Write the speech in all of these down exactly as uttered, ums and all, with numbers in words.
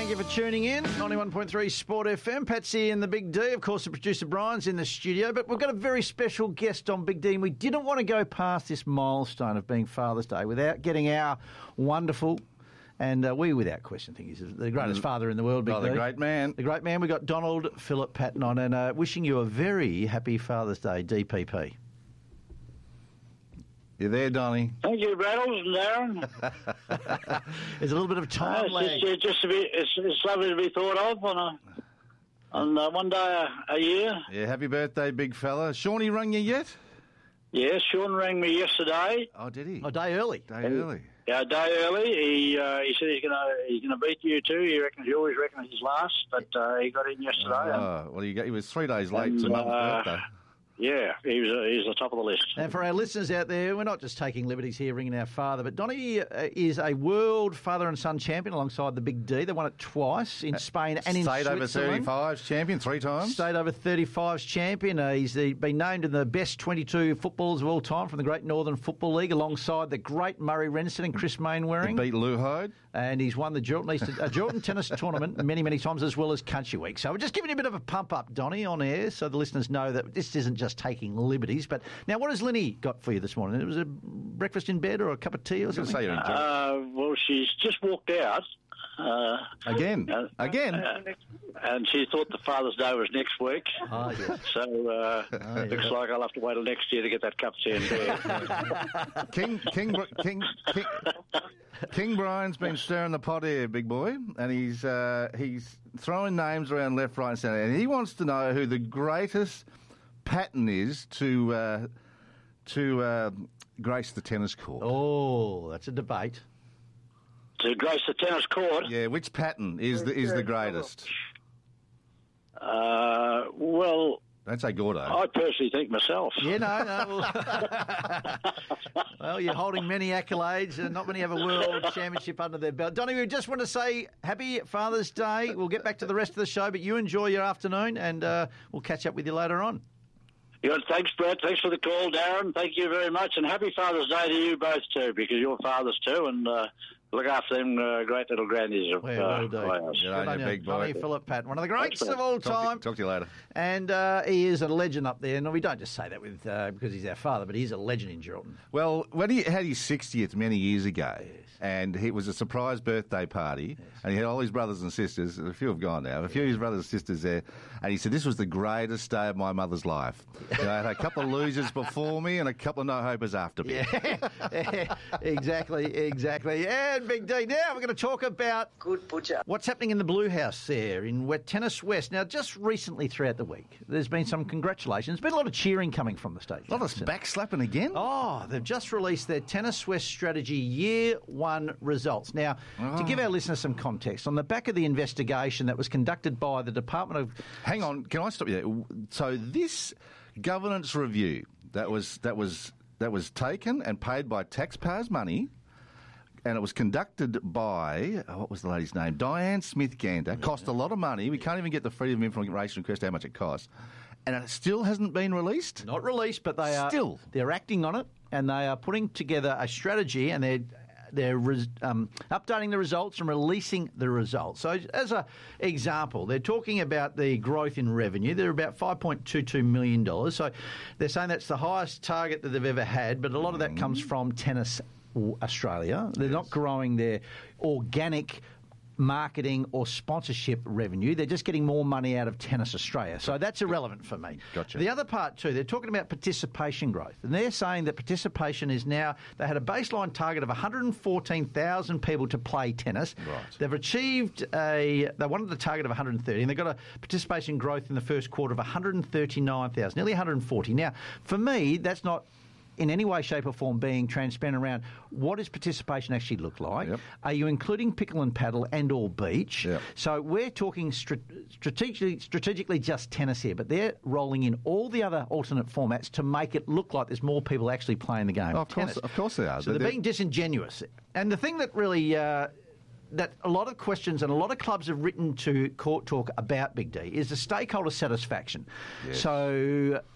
Thank you for tuning in. ninety-one point three Sport F M. Patsy and the Big D. Of course, the producer Brian's in the studio. But we've got a very special guest on Big D, and we didn't want to go past this milestone of being Father's Day without getting our wonderful, and uh, we, without question, think he's the greatest mm. father in the world, Big oh, D. the great man. The great man. We've got Donald Philip Patton on, and uh, wishing you a very happy Father's Day, D P P. You there, Donnie? Thank you, Rattles and Darren. There's a little bit of time uh, lag. It's, just, just to be, it's, it's lovely to be thought of on a on uh, one day a, a year. Yeah, happy birthday, big fella. Shawnee rung you yet? Yeah, Sean rang me yesterday. Oh, did he? A day early. Day and, early. Yeah, a day early. He uh, he said he's gonna he's gonna beat you too. He reckons he always reckons he's last, but uh, he got in yesterday. Oh, well, he, got, he was three days late and, to Mum's uh, birthday. Yeah, he was uh, he's the top of the list. And for our listeners out there, we're not just taking liberties here ringing our father, but Donnie uh, is a world father and son champion alongside the Big D. They won it twice in Spain and in State Switzerland. over thirty-fives champion three times. State over thirty-fives champion. Uh, he's the, been named in the best twenty-two footballers of all time from the Great Northern Football League alongside the great Murray Renson and Chris Mainwaring. He beat Lou Hyde. And he's won the Jordan, East, uh, Jordan Tennis Tournament many, many times, as well as Country Week. So we're just giving you a bit of a pump-up, Donnie, on air, so the listeners know that this isn't just taking liberties. But now, what has Linny got for you this morning? It was a breakfast in bed or a cup of tea or something? Say you're uh, well, she's just walked out. Uh, Again? Uh, Again? Uh, and she thought the Father's Day was next week. Oh, yeah. So uh, oh, looks yeah. like I'll have to wait till next year to get that cup of tea in bed. King, King, King, King, King Brian's been stirring the pot here, big boy, and he's uh, he's throwing names around left, right and centre, and he wants to know who the greatest Patton is to, uh, to uh, grace the tennis court. Oh, that's a debate. To grace the tennis court? Yeah, which Patton is the, is the greatest? Uh, well... Don't say Gordo. I personally think myself. Yeah, no, no. Well, well, you're holding many accolades and not many have a world championship under their belt. Donnie, we just want to say happy Father's Day. We'll get back to the rest of the show, but you enjoy your afternoon and uh, we'll catch up with you later on. Yeah, thanks, Brett. Thanks for the call, Darren. Thank you very much, and happy Father's Day to you both too, because you're fathers too, and uh, look after them uh, great little grandies of well, uh, well Good on you, big boy. Donnie Philip Patton, one of the greats of all time. Talk to, talk to you later. And uh, he is a legend up there. And we don't just say that with uh, because he's our father, but he's a legend in Geraldton. Well, when he had his sixtieth many years ago, yes. and it was a surprise birthday party, yes. and he had all his brothers and sisters, a few have gone now, a few of his brothers and sisters there, and he said, this was the greatest day of my mother's life. You know, I had a couple of losers before me and a couple of no-hopers after me. Yeah, exactly, exactly. And Big D, now we're going to talk about Good butcher. what's happening in the Blue House there in Wet Tennis West. Now, just recently throughout the week, there's been some congratulations. There's been a lot of cheering coming from the stage. A lot of backslapping again? Oh, they've just released their Tennis West Strategy Year One results. Now, oh. to give our listeners some context, on the back of the investigation that was conducted by the Department of... Hang on, can I stop you there? So this governance review that was that was that was taken and paid by taxpayers' money, and it was conducted by, oh, what was the lady's name? Diane Smith-Gander. Cost a lot of money. We can't even get the Freedom of Information request how much it costs. And it still hasn't been released? Not released, but they are still. They're acting on it, and they are putting together a strategy, and they're they're res, um, updating the results and releasing the results. So, as an example, they're talking about the growth in revenue. They're about five point two two million dollars. So, they're saying that's the highest target that they've ever had, but a lot of that comes from Tennis Australia. They're yes. not growing their organic marketing or sponsorship revenue. They're just getting more money out of Tennis Australia. So that's irrelevant for me. Gotcha. The other part too, they're talking about participation growth. And they're saying that participation is now, they had a baseline target of one hundred fourteen thousand people to play tennis. Right. They've achieved a, they wanted the target of one hundred thirty, and they've got a participation growth in the first quarter of one hundred thirty-nine thousand, nearly one hundred forty. Now, for me, that's not in any way, shape or form being transparent around what does participation actually look like? Yep. Are you including pickle and paddle and or beach? Yep. So we're talking strat- strategically, strategically just tennis here, but they're rolling in all the other alternate formats to make it look like there's more people actually playing the game Oh, of, of course, tennis. of course they are. So they're, they're being disingenuous. And the thing that really... Uh, that a lot of questions and a lot of clubs have written to Court Talk about Big D is the stakeholder satisfaction. Yes. So...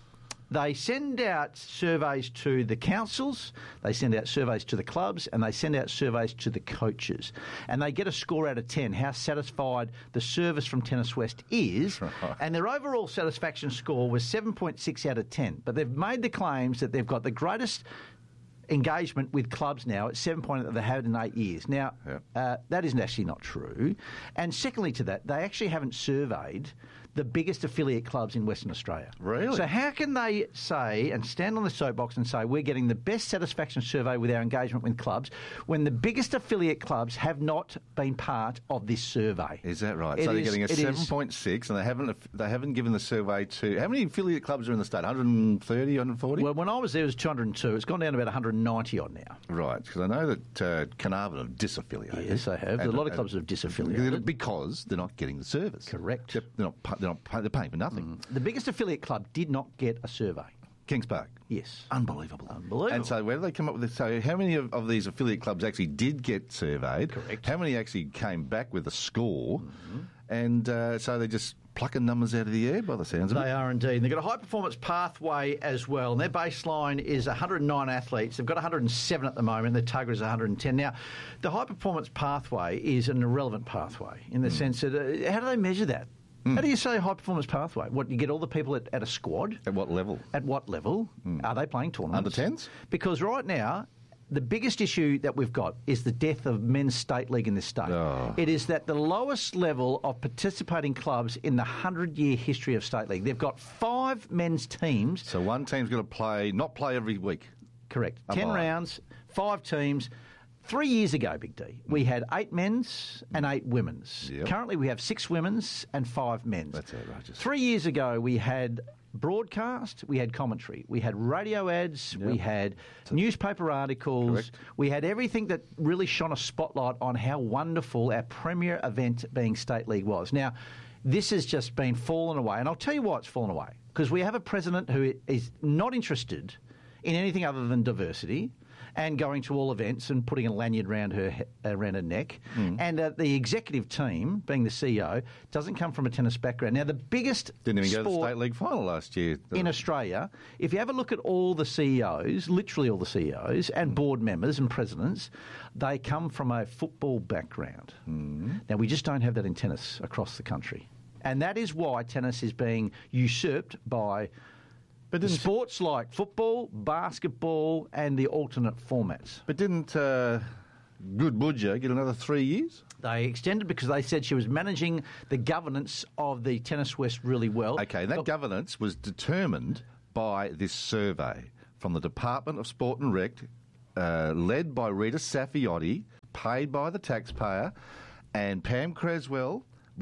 They send out surveys to the councils, they send out surveys to the clubs, and they send out surveys to the coaches. And they get a score out of ten, how satisfied the service from Tennis West is. Right. And their overall satisfaction score was seven point six out of ten. But they've made the claims that they've got the greatest engagement with clubs now at seven point eight that they had in eight years. Now, Yep. uh, that isn't actually not true. And secondly to that, they actually haven't surveyed the biggest affiliate clubs in Western Australia. Really? So how can they say and stand on the soapbox and say we're getting the best satisfaction survey with our engagement with clubs when the biggest affiliate clubs have not been part of this survey? Is that right? It so they're is- getting a it is- seven point six, and they haven't they haven't given the survey to how many affiliate clubs are in the state? one hundred thirty, one hundred forty? Well, when I was there, it was two hundred two. It's gone down to about one hundred ninety odd now. Right, because I know that uh, Carnarvon have disaffiliated. Yes, they have. And- a lot of and- clubs have disaffiliated. because they're not getting the service. Correct. They're they're not. pa- They're not. pa- They're paying for nothing. The biggest affiliate club did not get a survey. Kings Park. Yes. Unbelievable. Unbelievable. And so where do they come up with this? So how many of, of these affiliate clubs actually did get surveyed? Correct. How many actually came back with a score? Mm-hmm. And uh, so they're just plucking numbers out of the air by the sounds of it. They are indeed. They've got a high-performance pathway as well, and their baseline is one hundred nine athletes. They've got one hundred seven at the moment, and their target is one hundred ten. Now, the high-performance pathway is an irrelevant pathway in the sense that, uh, how do they measure that? How do you say high-performance pathway? What, you get all the people at, at a squad? At what level? At what level? Are they playing tournaments? Under tens? Because right now, the biggest issue that we've got is the death of men's state league in this state. Oh. It is that the lowest level of participating clubs in the hundred-year history of state league. They've got five men's teams. So one team's got to play, not play every week. Correct. A Ten bye. rounds, five teams. Three years ago, Big D, we had eight men's and eight women's. Yep. Currently, we have six women's and five men's. That's outrageous. Three years ago, we had broadcast, we had commentary, we had radio ads, we had newspaper articles, Correct. we had everything that really shone a spotlight on how wonderful our premier event being State League was. Now, this has just been fallen away, and I'll tell you why it's fallen away. Because we have a president who is not interested in anything other than diversity and going to all events and putting a lanyard around her he- around her neck. Mm. And uh, the executive team, being the C E O, doesn't come from a tennis background. Now, the biggest Didn't even go to the sport state league final last year. in Australia, if you have a look at all the C E Os, literally all the C E Os, and board members and presidents, they come from a football background. Mm. Now, we just don't have that in tennis across the country. And that is why tennis is being usurped by But didn't sports like football, basketball, and the alternate formats. But didn't uh, Good Budger get another three years? They extended because they said she was managing the governance of the Tennis West really well. Okay, and that Look, governance was determined by this survey from the Department of Sport and Rec, uh, led by Rita Safiotti, paid by the taxpayer, and Pam Creswell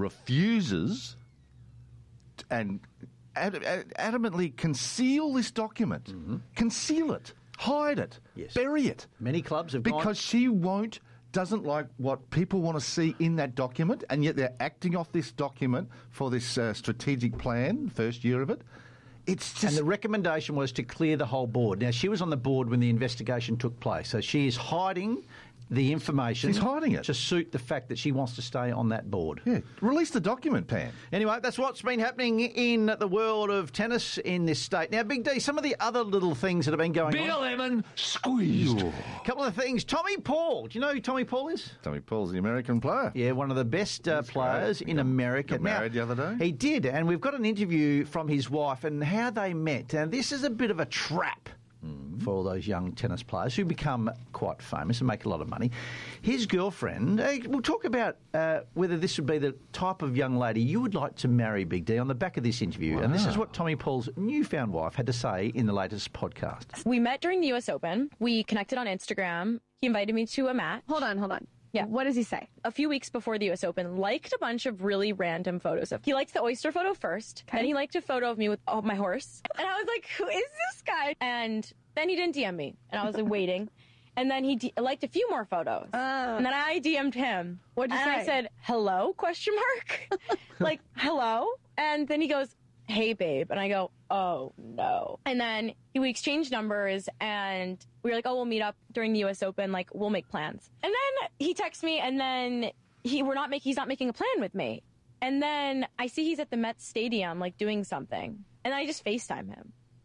refuses t- and ad- ad- adamantly conceal this document. Conceal it. Hide it. Yes. Bury it. Many clubs have gone- Because she won't, doesn't like what people want to see in that document, and yet they're acting off this document for this uh, strategic plan, first year of it. It's just... And the recommendation was to clear the whole board. Now, she was on the board when the investigation took place, so she is hiding the information. She's hiding it. to suit the fact that she wants to stay on that board. Yeah, release the document, Pam. Anyway, that's what's been happening in the world of tennis in this state. Now, Big D, some of the other little things that have been going Beer on. lemon squeezed. A couple of things. Tommy Paul. Do you know who Tommy Paul is? Tommy Paul's the American player. Yeah, one of the best uh, That's players great. in Got- America. got married the other day? He did, and we've got an interview from his wife and how they met. And this is a bit of a trap for all those young tennis players who become quite famous and make a lot of money. His girlfriend, uh, we'll talk about uh, whether this would be the type of young lady you would like to marry, Big D, on the back of this interview. And this is what Tommy Paul's newfound wife had to say in the latest podcast. We met during the U S Open. We connected on Instagram. He invited me to a match. Hold on, hold on. Yeah. What does he say? A few weeks before the U S Open, liked a bunch of really random photos of. He liked the oyster photo first. Okay. Then he liked a photo of me with oh, my horse. And I was like, who is this guy? And then he didn't D M me. And I was like, waiting. And then he D- liked a few more photos. Oh. And then I D M'd him. What'd you and say? I said, hello, question mark? like, hello? And then he goes, hey, babe. And I go, oh, no. And then we exchanged numbers, and we were like, oh, we'll meet up during the U S Open. Like, we'll make plans. And then he texts me, and then he we're not make, he's not making a plan with me. And then I see he's at the Mets Stadium, like, doing something. And I just FaceTime him.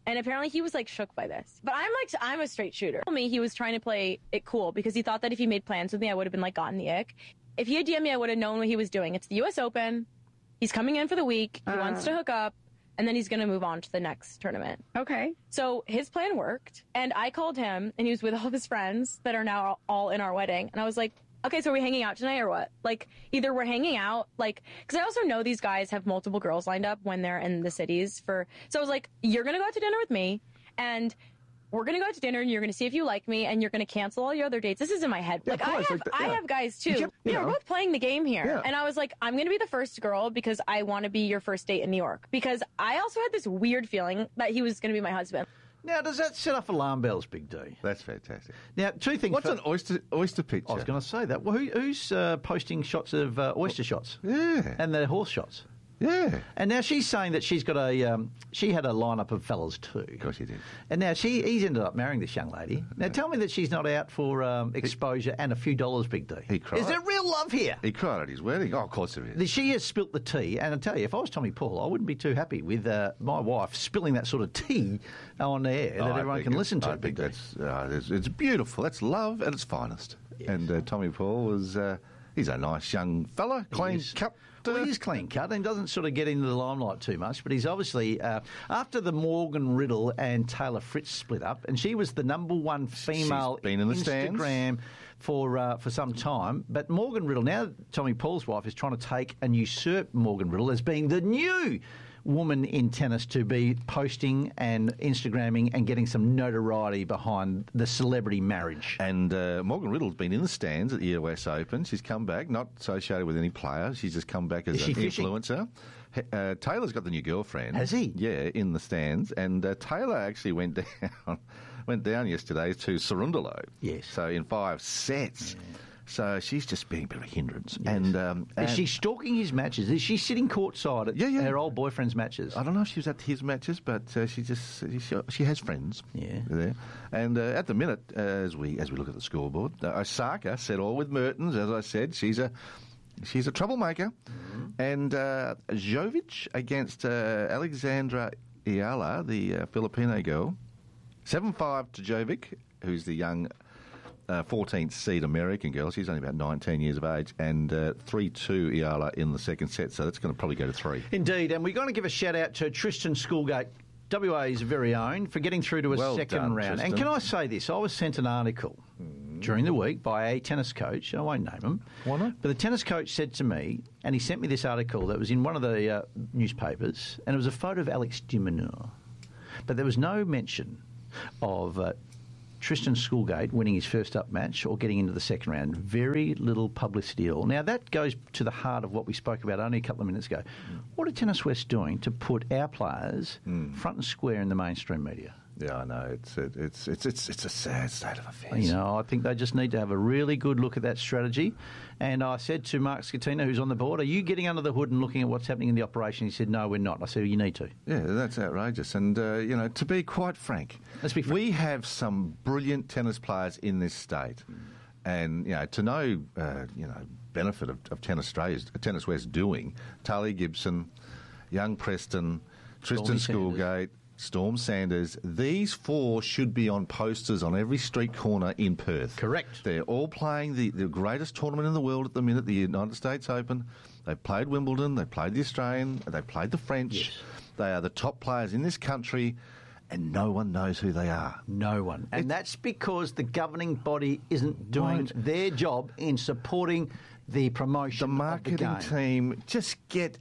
And apparently he was like shook by this. But I'm like, I'm a straight shooter. He told me he was trying to play it cool because he thought that if he made plans with me, I would have been like gotten the ick. If he had D M'd me, I would have known what he was doing. It's the U S Open. He's coming in for the week. He uh. wants to hook up. And then he's going to move on to the next tournament. Okay. So his plan worked. And I called him, and he was with all of his friends that are now all in our wedding. And I was like, okay, so are we hanging out tonight or what? Like, either we're hanging out, like, because I also know these guys have multiple girls lined up when they're in the cities for. So I was like, you're going to go out to dinner with me, and we're going to go out to dinner, and you're going to see if you like me, and you're going to cancel all your other dates. This is in my head. Yeah, like, of I course, have, like the- yeah. I have guys, too. You Yeah, can- you know. we're both playing the game here. Yeah. And I was like, I'm going to be the first girl because I want to be your first date in New York. Because I also had this weird feeling that he was going to be my husband. Now, does that set off alarm bells, Big D? That's fantastic. Now, two things. What's for- an oyster oyster picture? I was going to say that. Well, who, who's uh, posting shots of uh, oyster shots? Yeah. And the horse shots? Yeah. And now she's saying that she's got a, um, she had a lineup of fellas too. Of course she did. And now she, he's ended up marrying this young lady. Now tell me that she's not out for um, exposure and a few dollars, Big D. He cried. Is there real love here? He cried at his wedding. Oh, of course there is. She has spilt the tea, and I tell you, if I was Tommy Paul, I wouldn't be too happy with uh, my wife spilling that sort of tea on air that Oh, I everyone think can it- listen to. I Big think D. that's uh, it's, it's beautiful. That's love at its finest. Yes. And uh, Tommy Paul was uh, he's a nice young fella, clean is. cut. Well, he is clean cut and doesn't sort of get into the limelight too much, but he's obviously, uh, after the Morgan Riddle and Taylor Fritz split up, and she was the number one female She's been in the stands. Instagram for uh, for some time, but Morgan Riddle, now Tommy Paul's wife, is trying to take and usurp Morgan Riddle as being the new woman in tennis to be posting and Instagramming and getting some notoriety behind the celebrity marriage. And uh, Morgan Riddle's been in the stands at the U S Open. She's come back, not associated with any player. She's just come back as Is an she fishing? influencer. H- Uh, Taylor's got the new girlfriend. Has he? Yeah, in the stands. And uh, Taylor actually went down went down yesterday to Cerundolo. Yes. So in five sets. So she's just being a bit of a hindrance. And, um, Is and she stalking his matches? Is she sitting courtside at Yeah, yeah. her old boyfriend's matches? I don't know if she was at his matches, but uh, she just she, she has friends. Yeah. There. And uh, at the minute, uh, as we as we look at the scoreboard, uh, Osaka set all with Mertens. As I said, she's a she's a troublemaker. Mm-hmm. And uh, Jovic against uh, Alexandra Ayala, the uh, Filipino girl, seven five to Jovic, who's the young uh, fourteenth seed American girl. She's only about nineteen years of age, and uh, three two Ayala in the second set. So that's going to probably go to three. Indeed, and we're going to give a shout out to Tristan Schoolgate, W A's very own, for getting through to a Well second done, round. Tristan. And can I say this? I was sent an article during the week by a tennis coach. I won't name him. Why not? But the tennis coach said to me, and he sent me this article that was in one of the uh, newspapers, and it was a photo of Alex de Minaur. But there was no mention of uh, Tristan Schoolgate winning his first up match or getting into the second round. Very little publicity at all. Now, that goes to the heart of what we spoke about only a couple of minutes ago. Mm. What are Tennis West doing to put our players mm. front and square in the mainstream media? Yeah, I know. It's it, it's it's it's it's a sad state of affairs. You know, I think they just need to have a really good look at that strategy. And I said to Mark Scatino, who's on the board, are you getting under the hood and looking at what's happening in the operation? He said, no, we're not. I said, well, you need to. Yeah, that's outrageous. And, uh, you know, to be quite frank, Let's be frank. we have some brilliant tennis players in this state. And, you know, to no, uh, you know, benefit of, of Tennis Australia's, Tennis West doing, Tali Gibson, Young Preston, Tristan Stormy Schoolgate, Storm Sanders, these four should be on posters on every street corner in Perth. Correct. They're all playing the, the greatest tournament in the world at the minute, the United States Open. They've played Wimbledon, they've played the Australian, they've played the French. Yes. They are the top players in this country, and no one knows who they are. No one. And that's because the governing body isn't doing Won't. their job in supporting the promotion The marketing of the game. team just get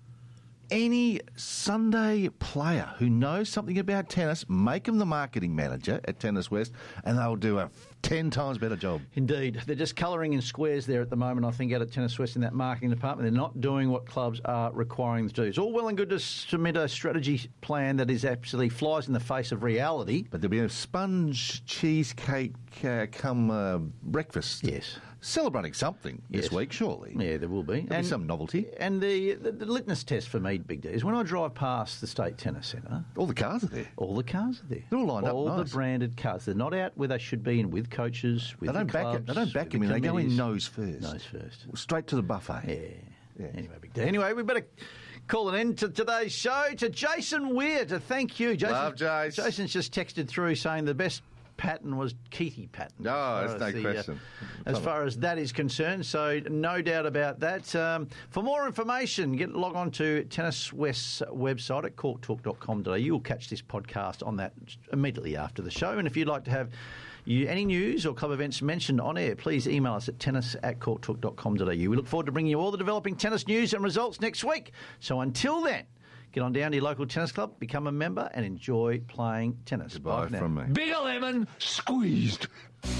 any Sunday player who knows something about tennis, make them the marketing manager at Tennis West, and they'll do a ten times better job. Indeed. They're just colouring in squares there at the moment, I think, out at Tennis West in that marketing department. They're not doing what clubs are requiring them to do. It's all well and good to submit a strategy plan that is absolutely flies in the face of reality. But there'll be a sponge cheesecake uh, come uh, breakfast. Yes. Celebrating something Yes. this week, surely. Yeah, there will be. There'll be some novelty. And the, the, the litmus test for me, Big D, is when I drive past the State Tennis Centre, All the cars are there. all the cars are there. They're all lined up All nice. the branded cars. They're not out where they should be and with coaches, with They don't the back clubs, it. They don't back with them in. the They go in committees. nose first. Nose first. Straight to the buffet. Yeah. Yeah. Anyway, Big D. Anyway, we better Calling in to today's show to Jason Weir to thank you. Jason, Love Jace. Jason's just texted through saying the best pattern was Keithy Patton. Oh, as that's far no as the, question. Uh, as far as that is concerned, so no doubt about that. Um, for more information, get log on to Tennis West's website at cork talk dot com dot a u. You'll catch this podcast on that immediately after the show. And if you'd like to have you, any news or club events mentioned on air, please email us at tennis at cork talk dot com dot a u. We look forward to bringing you all the developing tennis news and results next week. So until then, get on down to your local tennis club, become a member, and enjoy playing tennis. Goodbye Bye for now. from me. Big lemon squeezed.